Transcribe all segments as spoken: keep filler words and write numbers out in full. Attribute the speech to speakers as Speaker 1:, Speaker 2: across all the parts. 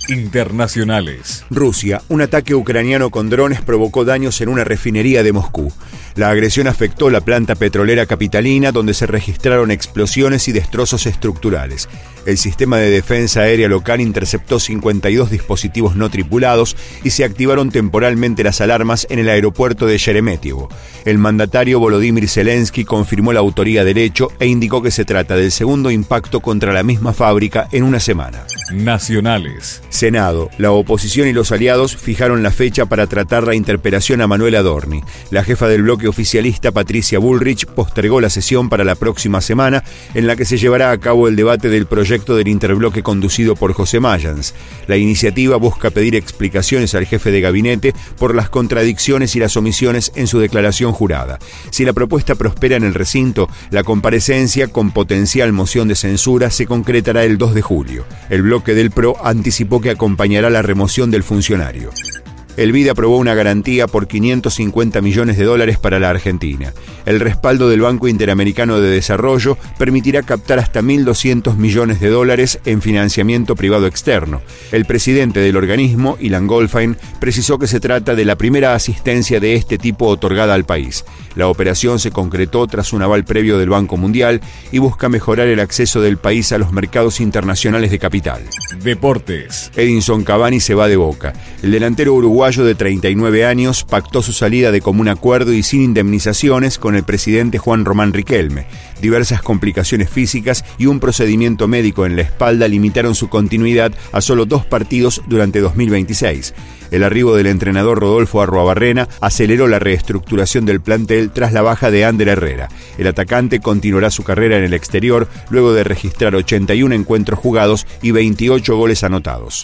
Speaker 1: Internacionales.
Speaker 2: Rusia. Un ataque ucraniano con drones provocó daños en una refinería de Moscú. La agresión afectó la planta petrolera capitalina, donde se registraron explosiones y destrozos estructurales. El sistema de defensa aérea local interceptó cincuenta y dos dispositivos no tripulados y se activaron temporalmente las alarmas en el aeropuerto de Sheremetyevo. El mandatario Volodymyr Zelensky confirmó la autoría del hecho e indicó que se trata del segundo impacto contra la misma fábrica en una semana.
Speaker 1: Nacionales.
Speaker 2: Senado. La oposición y los aliados fijaron la fecha para tratar la interpelación a Manuel Adorni. La jefa del bloque oficialista, Patricia Bullrich, postergó la sesión para la próxima semana, en la que se llevará a cabo el debate del proyecto del interbloque conducido por José Mayans. La iniciativa busca pedir explicaciones al jefe de gabinete por las contradicciones y las omisiones en su declaración jurada. Si la propuesta prospera en el recinto, la comparecencia con potencial moción de censura se concretará el dos de julio. El bloque del P R O anticipó que acompañará la remoción del funcionario. El B I D aprobó una garantía por quinientos cincuenta millones de dólares para la Argentina. El respaldo del Banco Interamericano de Desarrollo permitirá captar hasta mil doscientos millones de dólares en financiamiento privado externo. El presidente del organismo, Ilan Goldfein, precisó que se trata de la primera asistencia de este tipo otorgada al país. La operación se concretó tras un aval previo del Banco Mundial y busca mejorar el acceso del país a los mercados internacionales de capital.
Speaker 1: Deportes.
Speaker 2: Edinson Cavani se va de Boca. El delantero uruguayo de treinta y nueve años pactó su salida de común acuerdo y sin indemnizaciones con el presidente Juan Román Riquelme. Diversas complicaciones físicas y un procedimiento médico en la espalda limitaron su continuidad a solo dos partidos durante dos mil veintiséis. El arribo del entrenador Rodolfo Arruabarrena aceleró la reestructuración del plantel tras la baja de Ander Herrera. El atacante continuará su carrera en el exterior luego de registrar ochenta y uno encuentros jugados y veintiocho goles anotados.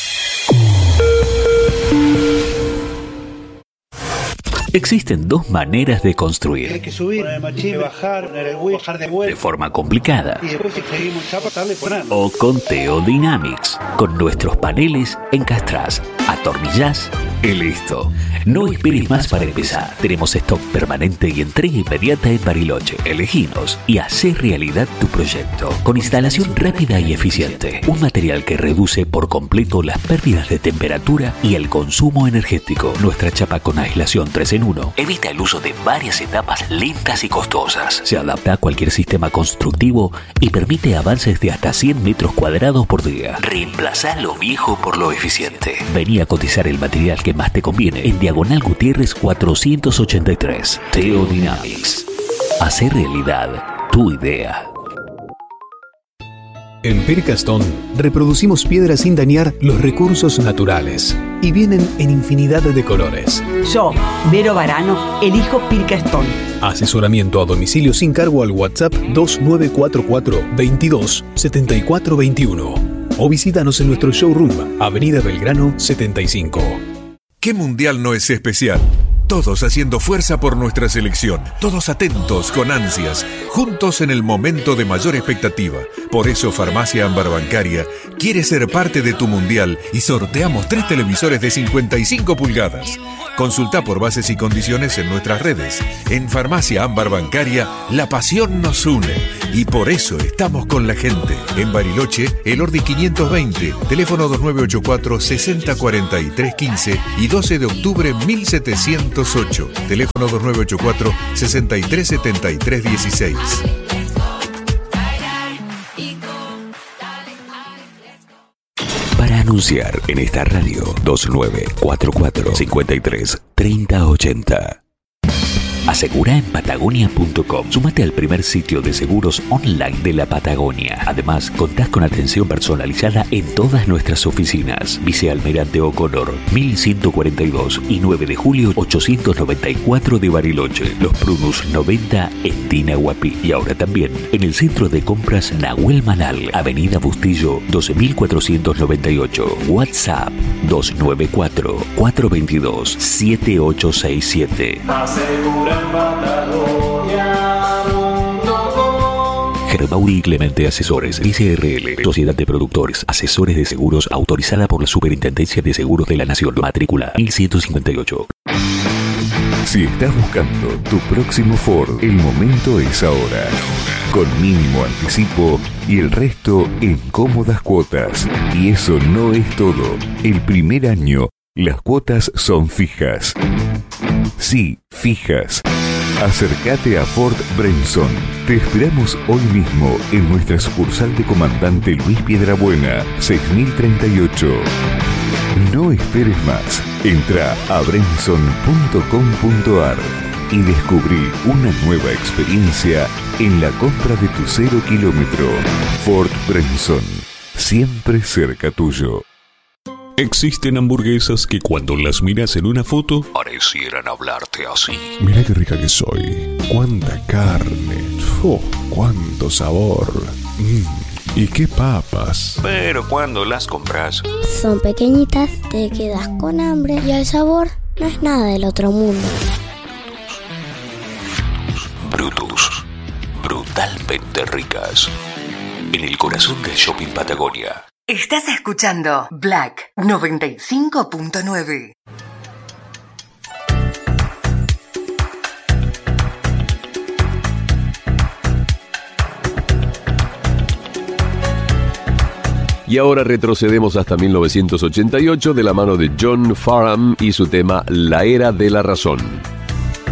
Speaker 3: Existen dos maneras de construir.
Speaker 4: Hay que subir, bajar, poner el wheel, bajar de vuelta.
Speaker 3: De forma complicada.
Speaker 4: Y después si seguimos chapa, darle poner.
Speaker 3: O con Teodynamics. Con nuestros paneles encastrás, atornillás y listo. No esperes más para empezar. Tenemos stock permanente y entrega inmediata en Bariloche. Eleginos y hacé realidad tu proyecto. Con instalación rápida y eficiente. Un material que reduce por completo las pérdidas de temperatura y el consumo energético. Nuestra chapa con aislación tres en uno evita el uso de varias etapas lentas y costosas. Se adapta a cualquier sistema constructivo y permite avances de hasta cien metros cuadrados por día. Reemplazá lo viejo por lo eficiente. Vení a cotizar el material que más te conviene en Diagonal Gutiérrez cuatrocientos ochenta y tres. Teodynamics. Hacer realidad tu idea.
Speaker 5: En Pircastone reproducimos piedras sin dañar los recursos naturales y vienen en infinidad de colores.
Speaker 6: Yo, Vero Varano, elijo Pircastone.
Speaker 5: Asesoramiento a domicilio sin cargo al WhatsApp dos nueve cuatro cuatro, veintidós, setenta y cuatro veintiuno o visítanos en nuestro showroom, Avenida Belgrano setenta y cinco.
Speaker 7: ¿Qué mundial no es especial? Todos haciendo fuerza por nuestra selección, todos atentos, con ansias, juntos en el momento de mayor expectativa. Por eso Farmacia Ámbar Bancaria quiere ser parte de tu mundial y sorteamos tres televisores de cincuenta y cinco pulgadas. Consulta por bases y condiciones en nuestras redes. En Farmacia Ámbar Bancaria, la pasión nos une y por eso estamos con la gente. En Bariloche, Elordi quinientos veinte, teléfono dos nueve ocho cuatro, sesenta cuarenta y tres quince y doce de octubre mil setecientos ocho, teléfono dos nueve ocho cuatro, sesenta y tres setenta y tres dieciséis.
Speaker 3: Para anunciar en esta radio dos nueve cuatro cuatro, cincuenta y tres, treinta ochenta. Asegura en patagonia punto com. Súmate al primer sitio de seguros online de la Patagonia. Además, contás con atención personalizada en todas nuestras oficinas. Vice Almirante O'Connor, mil ciento cuarenta y dos y nueve de julio ochocientos noventa y cuatro de Bariloche. Los Prunus noventa en Tinahuapi. Y ahora también en el centro de compras Nahuel Manal, Avenida Bustillo doce mil cuatrocientos noventa y ocho. WhatsApp dos nueve cuatro, cuatro dos dos, siete ocho seis siete.
Speaker 8: Asegura en Patagonia punto com.
Speaker 3: Germauri y Clemente Asesores, S R L, Sociedad de Productores, Asesores de Seguros, autorizada por la Superintendencia de Seguros de la Nación, matrícula mil ciento cincuenta y ocho.
Speaker 1: Si estás buscando tu próximo Ford, el momento es ahora. con mínimo anticipo y el resto en cómodas cuotas. Y eso no es todo. El primer año, las cuotas son fijas. Sí, fijas. Acércate a Ford Brenson. Te esperamos hoy mismo en nuestra sucursal de Comandante Luis Piedrabuena, seis mil treinta y ocho. No esperes más. Entra a brenson punto com punto ar y descubrí una nueva experiencia en la compra de tu cero kilómetro. Ford Brenson, siempre cerca tuyo.
Speaker 9: Existen hamburguesas que cuando las miras en una foto parecieran hablarte así.
Speaker 10: Mirá qué rica que soy. Cuánta carne. Oh, cuánto sabor. Mm, y qué papas.
Speaker 9: Pero cuando las compras,
Speaker 11: son pequeñitas, te quedas con hambre y el sabor no es nada del otro mundo.
Speaker 3: Brutus. Brutalmente ricas. En el corazón del shopping Patagonia.
Speaker 12: Estás escuchando Black noventa y cinco punto nueve.
Speaker 13: Y ahora retrocedemos hasta mil novecientos ochenta y ocho de la mano de John Farnham y su tema La Era de la Razón.